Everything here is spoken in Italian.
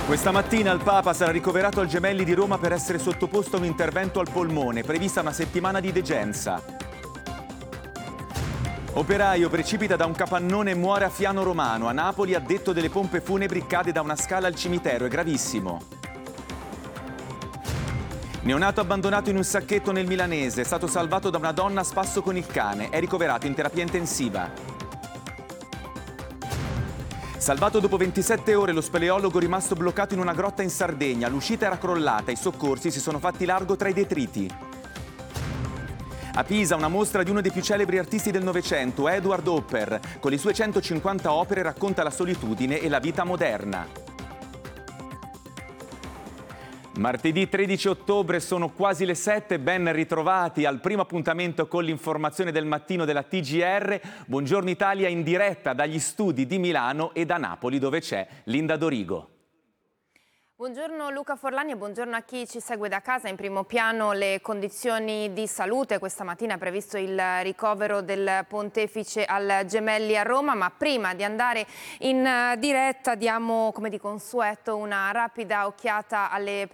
Questa mattina il Papa sarà ricoverato al Gemelli di Roma per essere sottoposto a un intervento al polmone, prevista una settimana di degenza. Operaio precipita da un capannone e muore a Fiano Romano. A Napoli, addetto delle pompe funebri, cade da una scala al cimitero, è gravissimo. Neonato abbandonato in un sacchetto nel Milanese, è stato salvato da una donna a spasso con il cane, è ricoverato in terapia intensiva. Salvato dopo 27 ore, lo speleologo rimasto bloccato in una grotta in Sardegna. L'uscita era crollata, i soccorsi si sono fatti largo tra i detriti. A Pisa, una mostra di uno dei più celebri artisti del Novecento, Edward Hopper. Con le sue 150 opere racconta la solitudine e la vita moderna. Martedì 13 ottobre, sono quasi le 7, ben ritrovati al primo appuntamento con l'informazione del mattino della TGR. Buongiorno Italia in diretta dagli studi di Milano e da Napoli, dove c'è Linda Dorigo. Buongiorno Luca Forlani e buongiorno a chi ci segue da casa. In primo piano le condizioni di salute. Questa mattina è previsto il ricovero del pontefice al Gemelli a Roma, ma prima di andare in diretta diamo, come di consueto, una rapida occhiata alle